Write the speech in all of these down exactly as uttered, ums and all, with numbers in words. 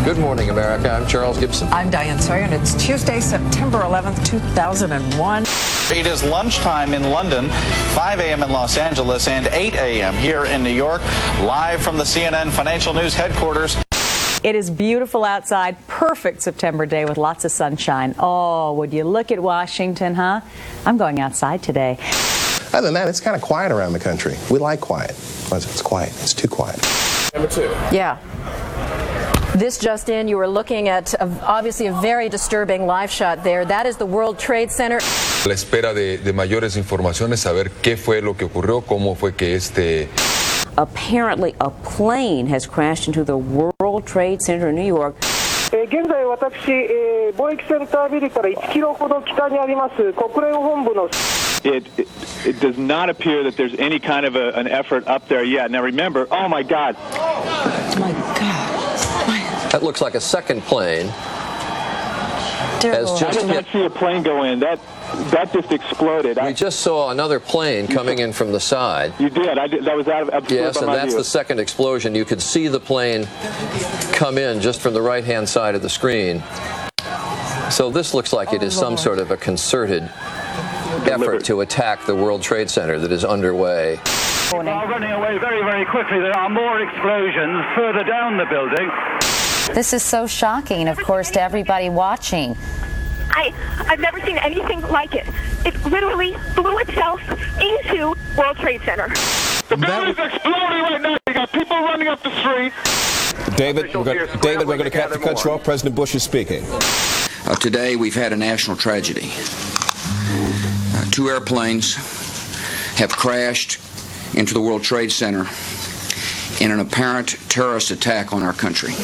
Good morning, America. I'm Charles Gibson. I'm Diane Sawyer, and it's Tuesday, September eleventh, two thousand one. It is lunchtime in London, five a.m. in Los Angeles, and eight a.m. here in New York, live from the C N N Financial News headquarters. It is beautiful outside, perfect September day with lots of sunshine. Oh, would you look at Washington, huh? I'm going outside today. Other than that, it's kind of quiet around the country. We like quiet. It's quiet. It's too quiet. Number two. Yeah. This just in, you were looking at a, obviously a very disturbing live shot there. That is the World Trade Center. A la espera de, de mayores informaciones, saber qué fue lo que ocurrió, cómo fue que este... Apparently a plane has crashed into the World Trade Center in New York. 現在私、えー、貿易センタービルからいちキロほど北にあります国連本部の It, it, it does not appear that there's any kind of a, an effort up there yet. Now remember, oh my God. Oh my God. That looks like a second plane. Dear Has Lord. just I did not hit. see a plane go in. That that just exploded. We I, just saw another plane coming in from the side. you did. I did. That was out of absolutely Yes, by and my that's view. the second explosion. You could see the plane come in just from the right-hand side of the screen. So this looks like it is some sort of a concerted effort to attack the World Trade Center that is underway. People are running away very, very quickly. There are more explosions further down the building. This is so shocking, of course, to everybody watching. I, I've never seen anything like it. It literally blew itself into World Trade Center. The building's exploding right now. You got people running up the street. David, we're going, David, we're going to have to cut you off. President Bush is speaking. Uh, today, we've had a national tragedy. Uh, two airplanes have crashed into the World Trade Center in an apparent terrorist attack on our country.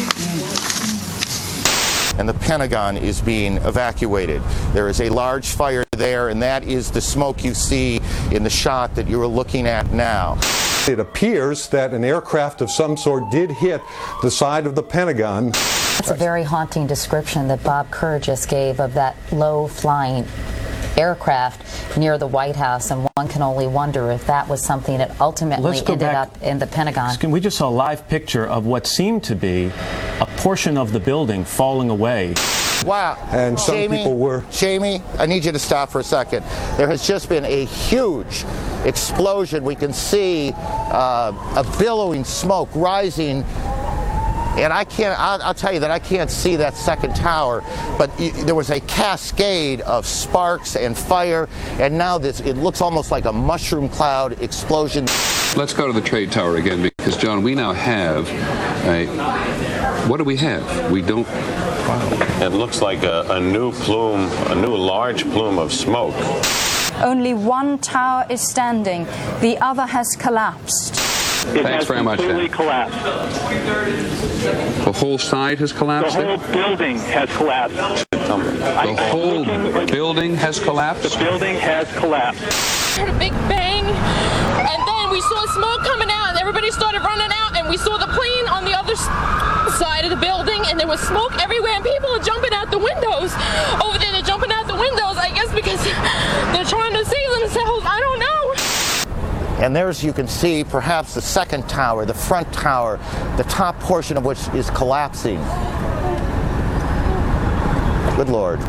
And the Pentagon is being evacuated. There is a large fire there, and that is the smoke you see in the shot that you are looking at now. It appears that an aircraft of some sort did hit the side of the Pentagon. That's a very haunting description that Bob Kerr just gave of that low-flying aircraft near the White House, and one can only wonder if that was something that ultimately ended back. up in the Pentagon. We just saw a live picture of what seemed to be a portion of the building falling away. Wow. And some Jamie, people were... Jamie, I need you to stop for a second. There has just been a huge explosion. We can see uh, a billowing smoke rising. And I can't, I'll, I'll tell you that I can't see that second tower, but y- there was a cascade of sparks and fire, and now this, it looks almost like a mushroom cloud explosion. Let's go to the trade tower again, because, John, we now have a... What do we have? We don't... It looks like a, a new plume, a new large plume of smoke. Only one tower is standing. The other has collapsed. It Thanks has very much, completely Dan. collapsed. The whole side has collapsed? The whole building has collapsed. The whole building has collapsed? The building has collapsed. Heard a big bang, and then we saw smoke coming out, and everybody started running out, and we saw the plane on the other side of the building, and there was smoke everywhere, and people are jumping out the windows. Over there, they're jumping out the windows, I guess because they're trying to save themselves. I don't know. And there's, you can see, perhaps the second tower, the front tower, the top portion of which is collapsing. Good Lord.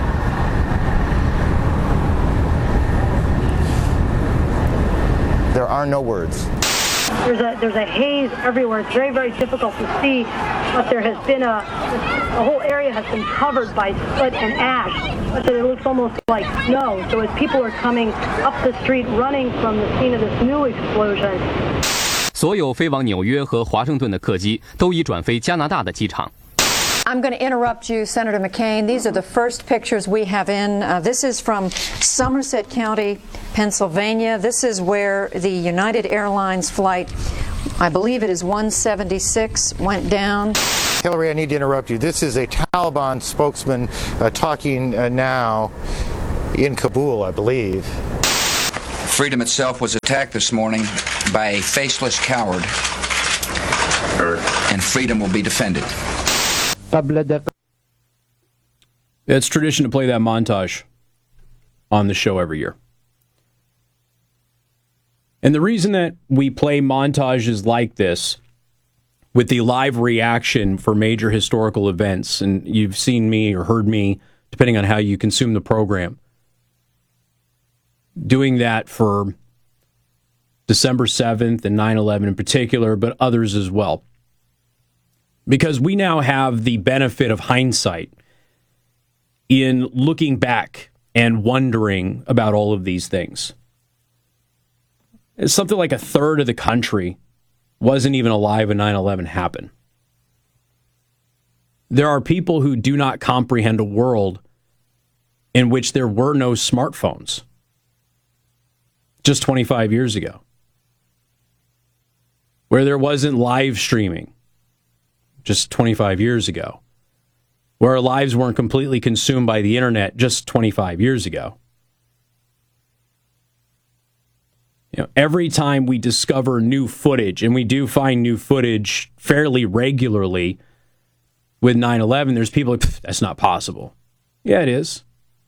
There are no words. There's a there's a haze everywhere. It's very, very difficult to see, but there has been a, the whole area has been covered by soot and ash, but it looks almost like snow. So as people are coming up the street running from the scene of this new explosion. 所有飞往纽约和华盛顿的客机都已转飞加拿大的机场。 I'm going to interrupt you, Senator McCain. These are the first pictures we have in. Uh, this is from Somerset County, Pennsylvania. This is where the United Airlines flight, I believe it is one seventy-six, went down. Hillary, I need to interrupt you. This is a Taliban spokesman uh, talking uh, now in Kabul, I believe. Freedom itself was attacked this morning by a faceless coward, and freedom will be defended. It's tradition to play that montage on the show every year. And the reason that we play montages like this with the live reaction for major historical events, and you've seen me or heard me, depending on how you consume the program, doing that for December seventh and nine eleven in particular, but others as well. Because we now have the benefit of hindsight in looking back and wondering about all of these things. It's something like a third of the country wasn't even alive when nine eleven happened. There are people who do not comprehend a world in which there were no smartphones just twenty-five years ago, where there wasn't live streaming just twenty-five years ago, where our lives weren't completely consumed by the internet just twenty-five years ago. You know, every time we discover new footage, and we do find new footage fairly regularly with nine eleven, there's people like, that's not possible. Yeah, it is.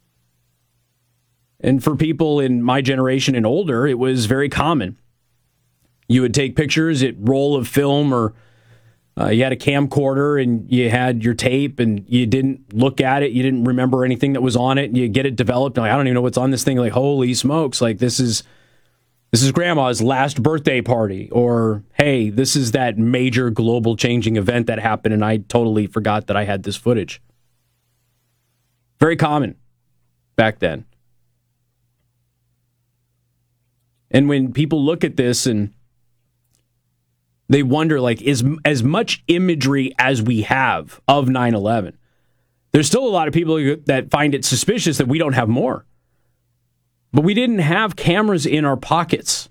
And for people in my generation and older, it was very common. You would take pictures, it roll of film, or uh, you had a camcorder and you had your tape and you didn't look at it, you didn't remember anything that was on it, and you get it developed, and like, I don't even know what's on this thing, like, holy smokes, like this is this is grandma's last birthday party, or hey, this is that major global changing event that happened and I totally forgot that I had this footage. Very common back then. And when people look at this and they wonder, like, is as much imagery as we have of nine eleven, there's still a lot of people that find it suspicious that we don't have more. But we didn't have cameras in our pockets.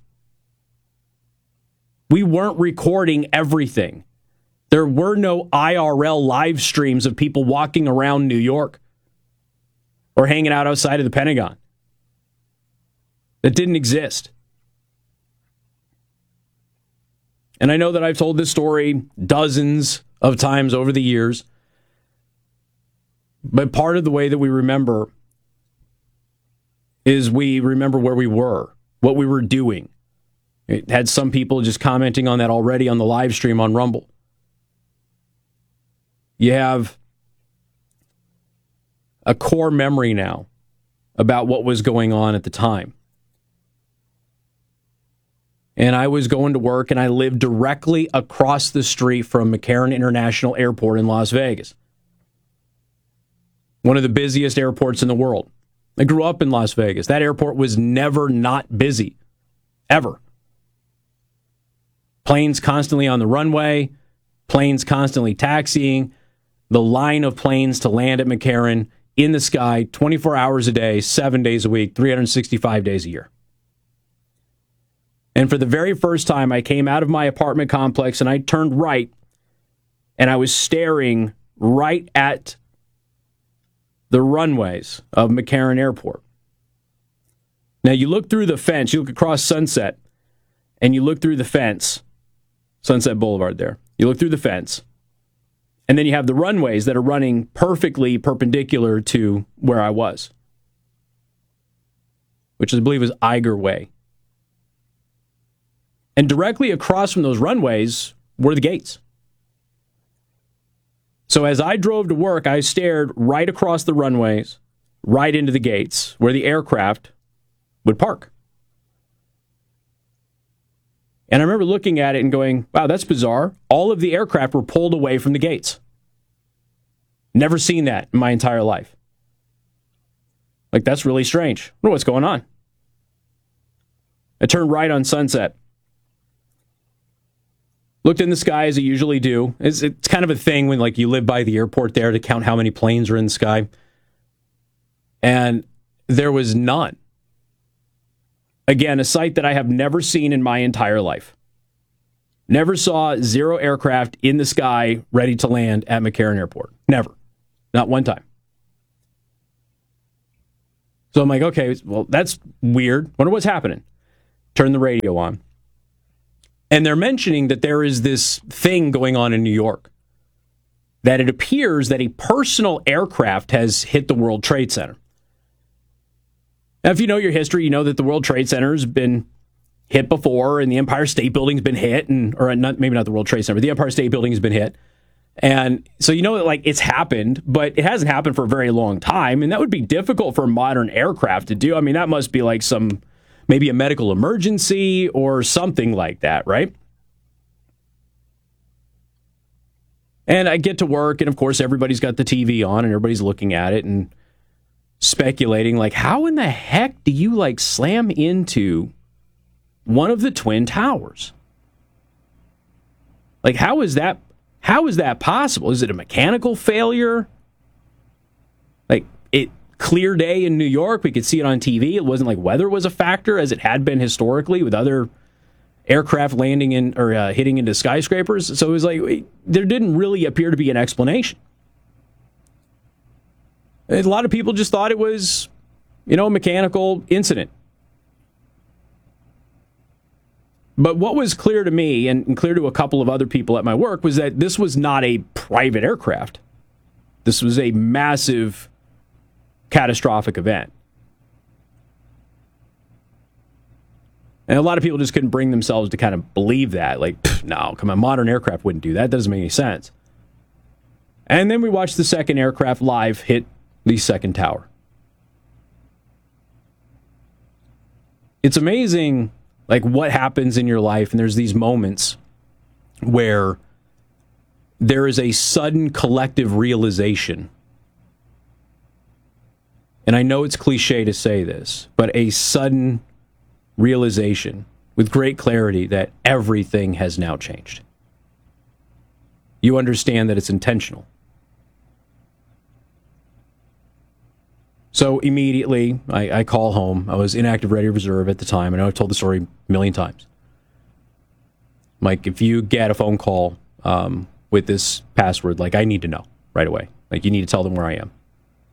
We weren't recording everything. There were no I R L live streams of people walking around New York or hanging out outside of the Pentagon. That didn't exist. And I know that I've told this story dozens of times over the years, but part of the way that we remember is we remember where we were, what we were doing. It had some people just commenting on that already on the live stream on Rumble. You have a core memory now about what was going on at the time. And I was going to work, and I lived directly across the street from McCarran International Airport in Las Vegas. One of the busiest airports in the world. I grew up in Las Vegas. That airport was never not busy, ever. Planes constantly on the runway, planes constantly taxiing, the line of planes to land at McCarran in the sky twenty-four hours a day, seven days a week, three hundred sixty-five days a year. And for the very first time, I came out of my apartment complex and I turned right, and I was staring right at the runways of McCarran Airport. Now, you look through the fence, you look across Sunset, and you look through the fence, Sunset Boulevard there. You look through the fence, and then you have the runways that are running perfectly perpendicular to where I was, which I believe is Eiger Way. And directly across from those runways were the gates. So as I drove to work, I stared right across the runways, right into the gates, where the aircraft would park. And I remember looking at it and going, wow, that's bizarre. All of the aircraft were pulled away from the gates. Never seen that in my entire life. Like, that's really strange. I wonder what's going on. I turned right on Sunset. Looked in the sky as I usually do. It's, it's kind of a thing when, like, you live by the airport there to count how many planes are in the sky. And there was none. Again, a sight that I have never seen in my entire life. Never saw zero aircraft in the sky ready to land at McCarran Airport. Never. Not one time. So I'm like, okay, well, that's weird. Wonder what's happening. Turn the radio on. And they're mentioning that there is this thing going on in New York, that it appears that a personal aircraft has hit the World Trade Center. Now, if you know your history, you know that the World Trade Center has been hit before, and the Empire State Building's been hit, and or not, maybe not the World Trade Center, but the Empire State Building has been hit. And so you know that like it's happened, but it hasn't happened for a very long time, and that would be difficult for a modern aircraft to do. I mean, that must be like some, maybe a medical emergency or something like that, right? And I get to work, and of course everybody's got the T V on, and everybody's looking at it and speculating, like, how in the heck do you like slam into one of the Twin Towers? Like, how is that how is that possible? Is it a mechanical failure? Like, it clear day in New York, we could see it on T V. It wasn't like weather was a factor as it had been historically with other aircraft landing in or uh, hitting into skyscrapers. So it was like there didn't really appear to be an explanation. A lot of people just thought it was, you know, a mechanical incident. But what was clear to me and clear to a couple of other people at my work was that this was not a private aircraft. This was a massive, catastrophic event. And a lot of people just couldn't bring themselves to kind of believe that. Like, no, come on, modern aircraft wouldn't do that. That doesn't make any sense. And then we watched the second aircraft live hit the second tower. It's amazing, like, what happens in your life, and there's these moments where there is a sudden collective realization. And I know it's cliche to say this, but a sudden realization with great clarity that everything has now changed. You understand that it's intentional. So immediately, I, I call home. I was inactive ready reserve at the time. I know I've told the story a million times. Mike, if you get a phone call um, with this password, like, I need to know right away. Like, you need to tell them where I am.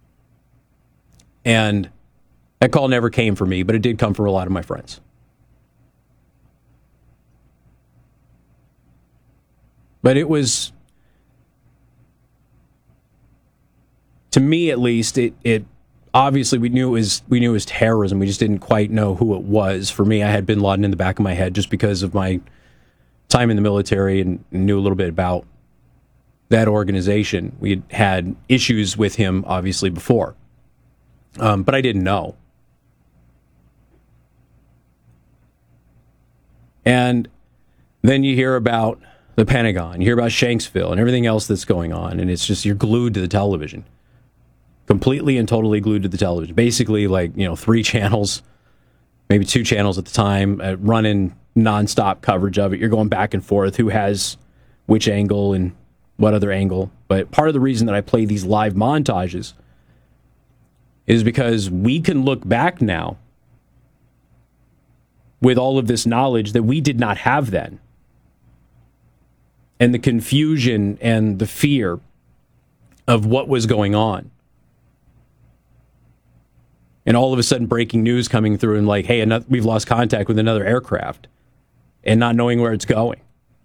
And that call never came for me, but it did come for a lot of my friends. But it was, to me at least, it it obviously we knew it was we knew it was terrorism. We just didn't quite know who it was. For me, I had Bin Laden in the back of my head just because of my time in the military and knew a little bit about that organization. We had had issues with him, obviously, before. Um, but I didn't know. And then you hear about the Pentagon, you hear about Shanksville and everything else that's going on, and it's just, you're glued to the television. Completely and totally glued to the television. Basically, like, you know, three channels, maybe two channels at the time, uh, running nonstop coverage of it. You're going back and forth, who has which angle and what other angle. But part of the reason that I play these live montages is because we can look back now with all of this knowledge that we did not have then. And the confusion and the fear of what was going on. And all of a sudden breaking news coming through and like, hey, another, we've lost contact with another aircraft, and not knowing where it's going.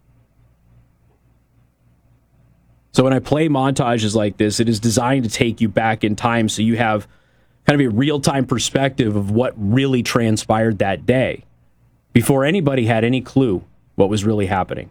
So when I play montages like this, it is designed to take you back in time so you have kind of a real-time perspective of what really transpired that day before anybody had any clue what was really happening.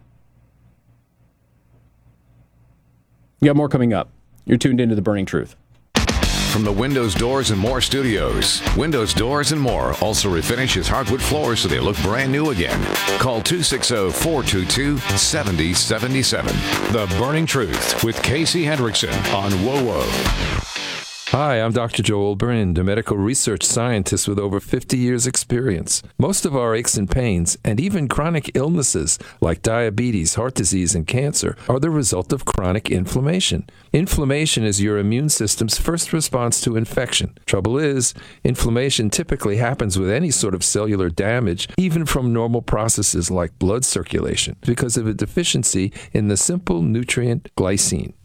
You got more coming up. You're tuned into The Burning Truth. From the Windows Doors and More studios, Windows Doors and More also refinishes hardwood floors so they look brand new again. Call two six zero, four two two, seven zero seven seven. The Burning Truth with Casey Hendrickson on W O W O. Hi, I'm Doctor Joel Brind, a medical research scientist with over fifty years experience. Most of our aches and pains, and even chronic illnesses like diabetes, heart disease, and cancer, are the result of chronic inflammation. Inflammation is your immune system's first response to infection. Trouble is, inflammation typically happens with any sort of cellular damage, even from normal processes like blood circulation, because of a deficiency in the simple nutrient glycine.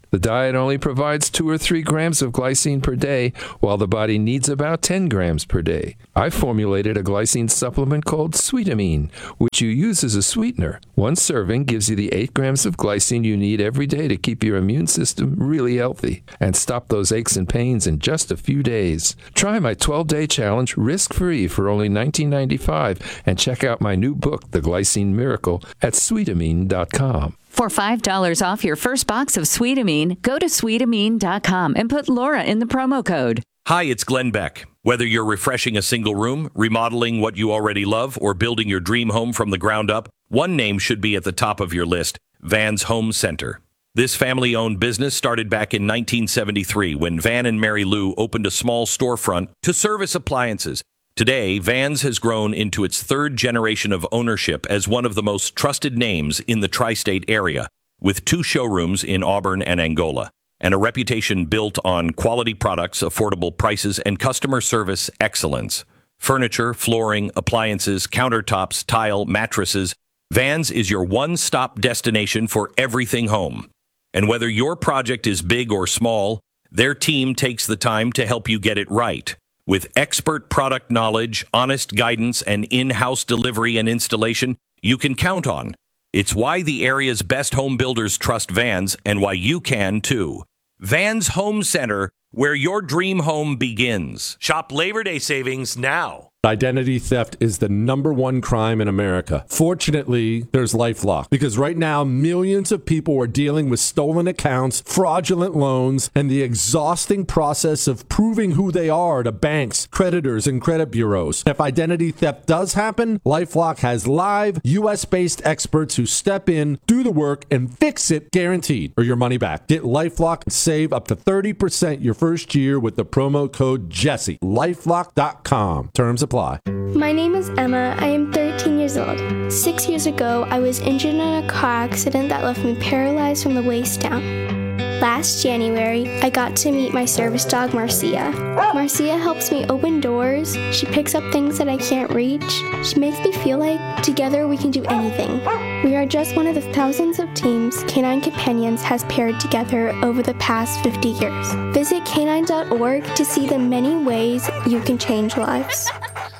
The diet only provides two or three grams of glycine per day, while the body needs about ten grams per day. I formulated a glycine supplement called Sweetamine, which you use as a sweetener. One serving gives you the eight grams of glycine you need every day to keep your immune system really healthy and stop those aches and pains in just a few days. Try my twelve-day challenge risk-free for only nineteen ninety-five dollars and check out my new book, The Glycine Miracle, at sweetamine dot com. For five dollars off your first box of Sweetamine, go to sweetamine dot com and put Laura in the promo code. Hi, it's Glenn Beck. Whether you're refreshing a single room, remodeling what you already love, or building your dream home from the ground up, one name should be at the top of your list: Van's Home Center. This family-owned business started back in nineteen seventy-three when Van and Mary Lou opened a small storefront to service appliances. Today, Van's has grown into its third generation of ownership as one of the most trusted names in the tri-state area, with two showrooms in Auburn and Angola, and a reputation built on quality products, affordable prices, and customer service excellence. Furniture, flooring, appliances, countertops, tile, mattresses, Van's is your one-stop destination for everything home. And whether your project is big or small, their team takes the time to help you get it right. With expert product knowledge, honest guidance, and in-house delivery and installation you can count on. It's why the area's best home builders trust Van's, and why you can too. Van's Home Center, where your dream home begins. Shop Labor Day savings now. Identity theft is the number one crime in America. Fortunately, there's LifeLock, because right now millions of people are dealing with stolen accounts, fraudulent loans, and the exhausting process of proving who they are to banks, creditors, and credit bureaus. If identity theft does happen, LifeLock has live U S-based experts who step in, do the work, and fix it guaranteed, or your money back. Get LifeLock and save up to thirty percent your first year with the promo code Jesse. LifeLock dot com. Terms apply. My name is Emma. I am thirteen years old. Six years ago, I was injured in a car accident that left me paralyzed from the waist down. Last January, I got to meet my service dog, Marcia. Marcia helps me open doors. She picks up things that I can't reach. She makes me feel like together we can do anything. We are just one of the thousands of teams Canine Companions has paired together over the past fifty years. Visit canine dot org to see the many ways you can change lives.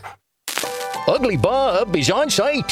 Ugly Bob is on site.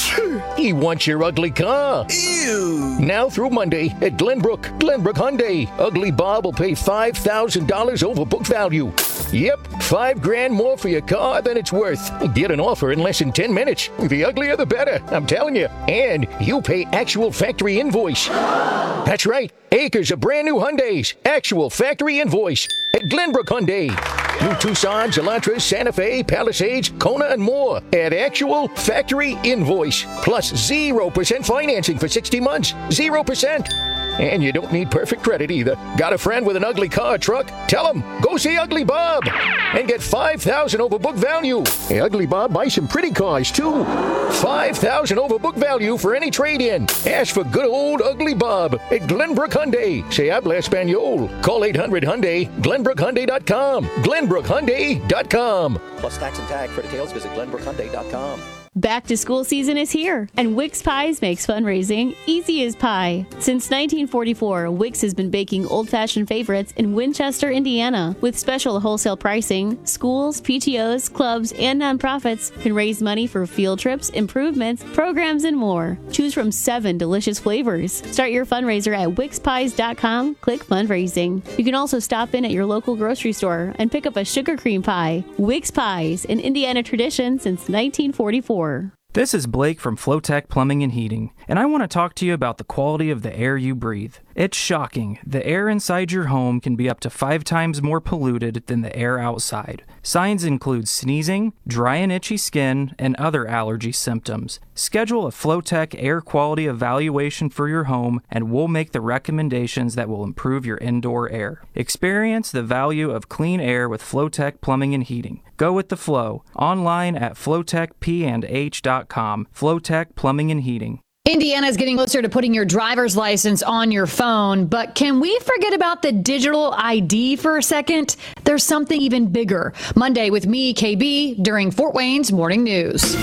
He wants your ugly car. Ew. Now through Monday at Glenbrook, Glenbrook Hyundai. Ugly Bob will pay five thousand dollars over book value. Yep, five grand more for your car than it's worth. Get an offer in less than ten minutes. The uglier the better, I'm telling you. And you pay actual factory invoice. That's right, acres of brand new Hyundais. Actual factory invoice at Glenbrook Hyundai. New Tucsons, Elantras, Santa Fe, Palisades, Kona, and more at actual factory invoice. Plus zero percent financing for sixty months. zero percent. And you don't need perfect credit either. Got a friend with an ugly car or truck? Tell him, go see Ugly Bob and get five thousand dollars over book value. Hey, Ugly Bob buys some pretty cars too. five thousand dollars over book value for any trade-in. Ask for good old Ugly Bob at Glenbrook Hyundai. Se habla Espanol. Call eight hundred Hyundai, glenbrook hyundai dot com. glenbrook hyundai dot com. Plus tax and tag for details, visit glenbrook hyundai dot com. Back to school season is here, and Wix Pies makes fundraising easy as pie. Since nineteen forty-four, Wix has been baking old-fashioned favorites in Winchester, Indiana. With special wholesale pricing, schools, P T Os, clubs, and nonprofits can raise money for field trips, improvements, programs, and more. Choose from seven delicious flavors. Start your fundraiser at wix pies dot com. Click fundraising. You can also stop in at your local grocery store and pick up a sugar cream pie. Wix Pies, an Indiana tradition since nineteen forty-four. This is Blake from Flowtech Plumbing and Heating, and I want to talk to you about the quality of the air you breathe. It's shocking. The air inside your home can be up to five times more polluted than the air outside. Signs include sneezing, dry and itchy skin, and other allergy symptoms. Schedule a Flowtech air quality evaluation for your home, and we'll make the recommendations that will improve your indoor air. Experience the value of clean air with Flowtech Plumbing and Heating. Go with the flow. Online at flowtech p and h dot com. Flowtech Plumbing and Heating. Indiana is getting closer to putting your driver's license on your phone, but can we forget about the digital I D for a second? There's something even bigger. Monday with me, K B, during Fort Wayne's Morning News.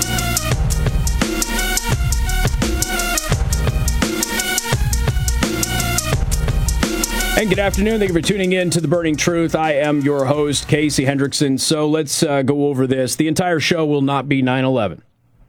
And good afternoon. Thank you for tuning in to The Burning Truth. I am your host, Casey Hendrickson. So let's uh, go over this. The entire show will not be nine eleven.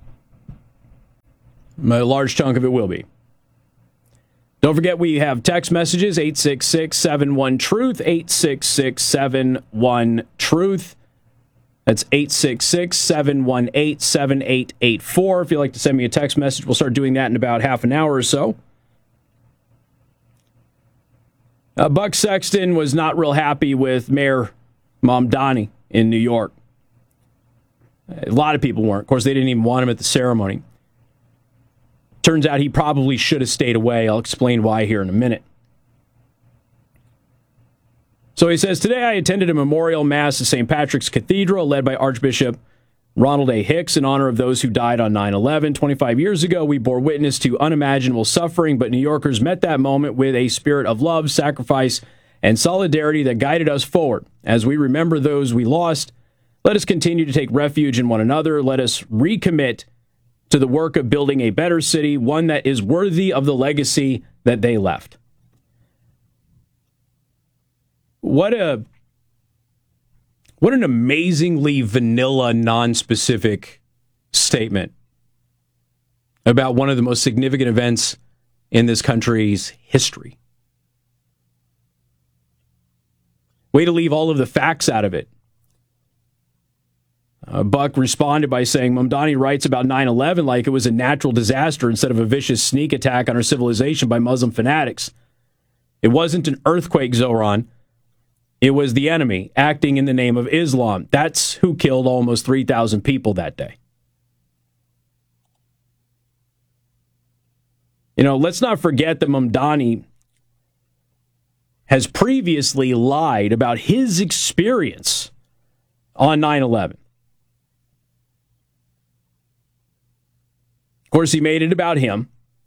A large chunk of it will be. Don't forget, we have text messages, eight six six, seven one, truth, eight six six, seven one, truth. That's eight six six, seven one eight, seven eight eight four. If you'd like to send me a text message, we'll start doing that in about half an hour or so. Uh, Buck Sexton was not real happy with Mayor Mamdani in New York. A lot of people weren't. Of course, they didn't even want him at the ceremony. Turns out he probably should have stayed away. I'll explain why here in a minute. So he says, today I attended a memorial mass at Saint Patrick's Cathedral led by Archbishop Ronald A. Hicks in honor of those who died on nine eleven. twenty-five years ago, we bore witness to unimaginable suffering, but New Yorkers met that moment with a spirit of love, sacrifice, and solidarity that guided us forward. As we remember those we lost, let us continue to take refuge in one another. Let us recommit to the work of building a better city, one that is worthy of the legacy that they left. What a what an amazingly vanilla, non-specific statement about one of the most significant events in this country's history. Way to leave all of the facts out of it. Uh, Buck responded by saying, Mamdani writes about nine eleven like it was a natural disaster instead of a vicious sneak attack on our civilization by Muslim fanatics. It wasn't an earthquake, Zoran. It was the enemy acting in the name of Islam. That's who killed almost three thousand people that day. You know, let's not forget that Mamdani has previously lied about his experience on nine eleven. Of course, he made it about him.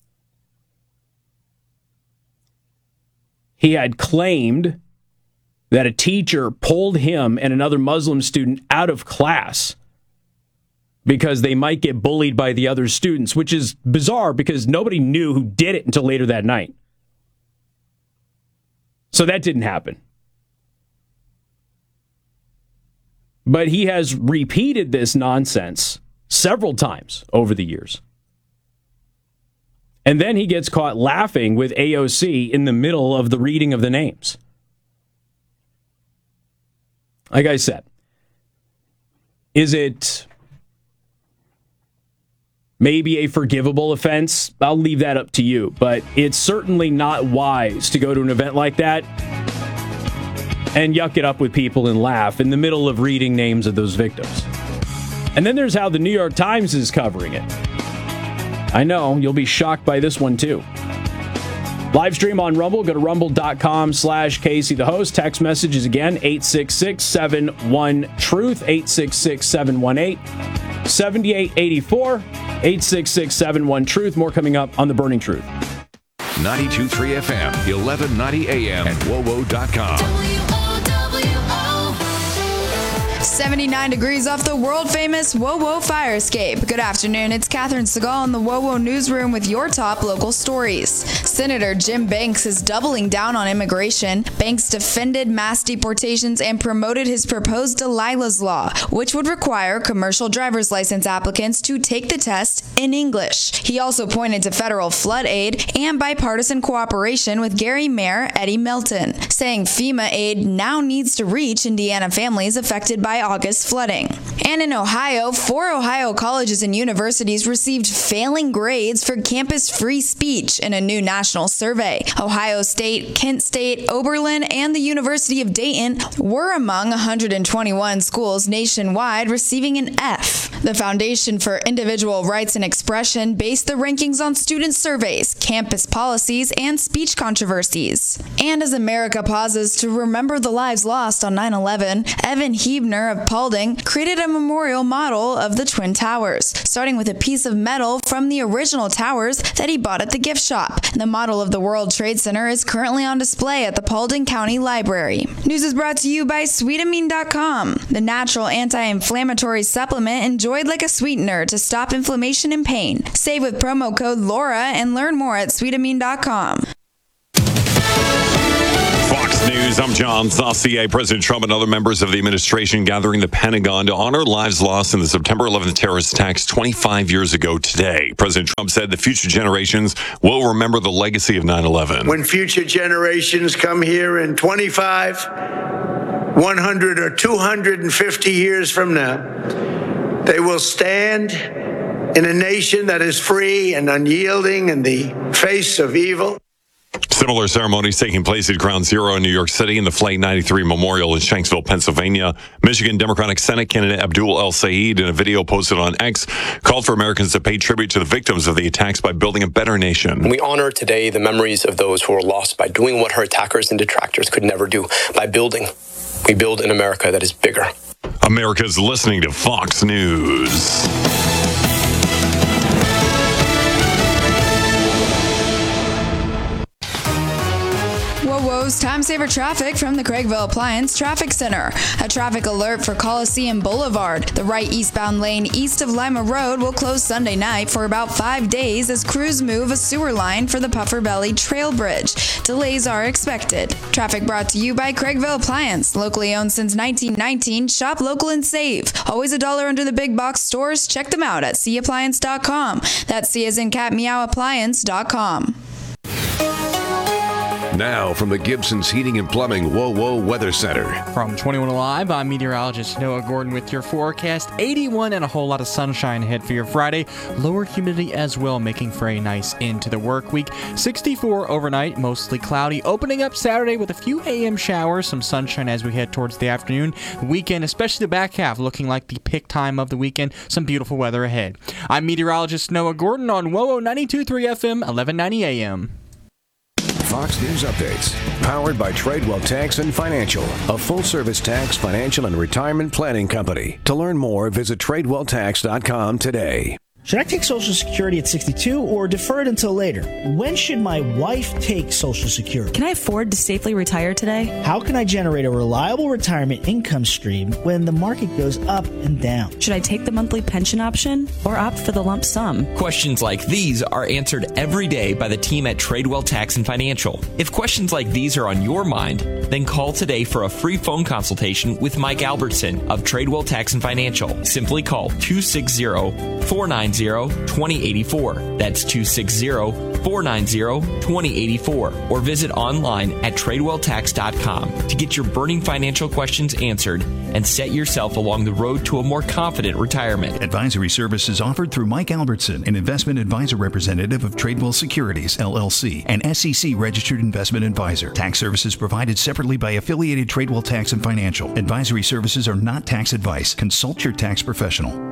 He had claimed that a teacher pulled him and another Muslim student out of class because they might get bullied by the other students, which is bizarre because nobody knew who did it until later that night. So that didn't happen. But he has repeated this nonsense several times over the years. And then he gets caught laughing with A O C in the middle of the reading of the names. Like I said, is it maybe a forgivable offense? I'll leave that up to you. But it's certainly not wise to go to an event like that and yuck it up with people and laugh in the middle of reading names of those victims. And then there's how the New York Times is covering it. I know, you'll be shocked by this one too. Live stream on Rumble. Go to rumble.com slash Casey the host. Text messages again, eight six six, seven one, truth, eight six six, seven one eight, seven eight eight four, eight six six, seven one, truth. More coming up on The Burning Truth. ninety-two point three F M, eleven ninety A M, and W O W O dot com. seventy-nine degrees off the world-famous W O W O fire escape. Good afternoon, it's Catherine Segal in the W O W O newsroom with your top local stories. Senator Jim Banks is doubling down on immigration. Banks defended mass deportations and promoted his proposed Delilah's Law, which would require commercial driver's license applicants to take the test in English. He also pointed to federal flood aid and bipartisan cooperation with Gary Mayor Eddie Milton, saying FEMA aid now needs to reach Indiana families affected by August flooding. And in Ohio, four Ohio colleges and universities received failing grades for campus free speech in a new national survey. Ohio State, Kent State, Oberlin, and the University of Dayton were among one hundred twenty-one schools nationwide receiving an F. The Foundation for Individual Rights and Expression based the rankings on student surveys, campus policies, and speech controversies. And as America pauses to remember the lives lost on nine eleven, Evan Huebner of Paulding created a memorial model of the Twin Towers, starting with a piece of metal from the original towers that he bought at the gift shop. The model of the World Trade Center is currently on display at the Paulding County Library. News is brought to you by Sweetamine dot com, the natural anti-inflammatory supplement enjoyed like a sweetener to stop inflammation and pain. Save with promo code Laura and learn more at Sweetamine dot com. News, I'm John Saucier. President Trump and other members of the administration gathering the Pentagon to honor lives lost in the September eleventh terrorist attacks twenty-five years ago today. President Trump said the future generations will remember the legacy of nine eleven. When future generations come here in twenty-five, one hundred, or two hundred fifty years from now, they will stand in a nation that is free and unyielding in the face of evil. Similar ceremonies taking place at Ground Zero in New York City and the Flight ninety-three Memorial in Shanksville, Pennsylvania. Michigan Democratic Senate candidate Abdul El-Sayed, in a video posted on X, called for Americans to pay tribute to the victims of the attacks by building a better nation. We honor today the memories of those who were lost by doing what her attackers and detractors could never do, by building. We build an America that is bigger. America's listening to Fox News. WOWO's Time Saver Traffic from the Craigville Appliance Traffic Center. A traffic alert for Coliseum Boulevard. The right eastbound lane east of Lima Road will close Sunday night for about five days as crews move a sewer line for the Puffer Valley Trail Bridge. Delays are expected. Traffic brought to you by Craigville Appliance. Locally owned since nineteen nineteen. Shop local and save. Always a dollar under the big box stores. Check them out at c appliance dot com. That's C as in cat meow appliance dot com. Now from the Gibson's Heating and Plumbing WOWO Weather Center. From twenty-one Alive, I'm meteorologist Noah Gordon with your forecast. eighty-one and a whole lot of sunshine ahead for your Friday. Lower humidity as well, making for a nice end to the work week. sixty-four overnight, mostly cloudy. Opening up Saturday with a few A M showers, some sunshine as we head towards the afternoon. The weekend, especially the back half, looking like the pick time of the weekend. Some beautiful weather ahead. I'm meteorologist Noah Gordon on WOWO ninety-two point three F M, eleven ninety A M. Fox News Updates, powered by Tradewell Tax and Financial, a full-service tax, financial, and retirement planning company. To learn more, visit tradewell tax dot com today. Should I take Social Security at sixty-two or defer it until later? When should my wife take Social Security? Can I afford to safely retire today? How can I generate a reliable retirement income stream when the market goes up and down? Should I take the monthly pension option or opt for the lump sum? Questions like these are answered every day by the team at Tradewell Tax and Financial. If questions like these are on your mind, then call today for a free phone consultation with Mike Albertson of Tradewell Tax and Financial. Simply call two six zero, four nine zero, two zero eight four. That's two six zero, four nine zero, two zero eight four. Or visit online at tradewell tax dot com to get your burning financial questions answered and set yourself along the road to a more confident retirement. Advisory services offered through Mike Albertson, an investment advisor representative of Tradewell Securities, L L C, an S E C registered investment advisor. Tax services provided separately by affiliated Tradewell Tax and Financial. Advisory services are not tax advice. Consult your tax professional.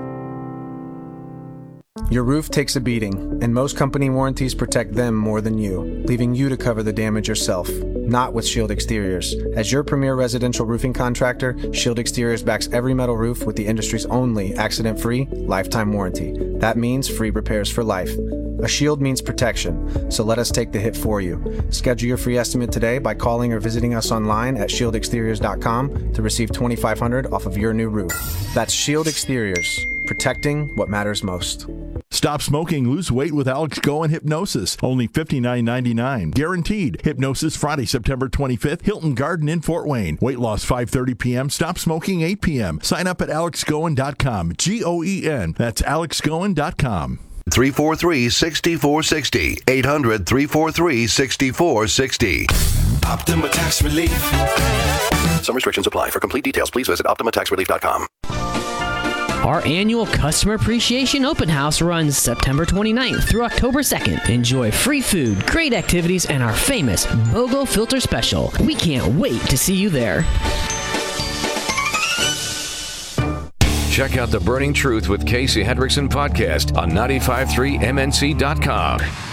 Your roof takes a beating, and most company warranties protect them more than you, leaving you to cover the damage yourself. Not with Shield Exteriors. As your premier residential roofing contractor, Shield Exteriors backs every metal roof with the industry's only accident-free, lifetime warranty. That means free repairs for life. A shield means protection, so let us take the hit for you. Schedule your free estimate today by calling or visiting us online at shield exteriors dot com to receive twenty-five hundred dollars off of your new roof. That's Shield Exteriors, protecting what matters most. Stop smoking, lose weight with Alex Go and Hypnosis. Only fifty-nine ninety-nine. Guaranteed. Hypnosis Friday, September twenty-fifth. Hilton Garden in Fort Wayne. Weight loss five thirty p.m. Stop smoking eight p.m. Sign up at alex goen dot com. G O E N. That's alex goen dot com. three four three, six four six zero. eight hundred, three four three, six four six zero. Optima Tax Relief. Some restrictions apply. For complete details, please visit optima tax relief dot com. Our annual Customer Appreciation Open House runs September twenty-ninth through October second. Enjoy free food, great activities, and our famous BOGO Filter Special. We can't wait to see you there. Check out The Burning Truth with Casey Hendrickson podcast on nine five three M N C dot com.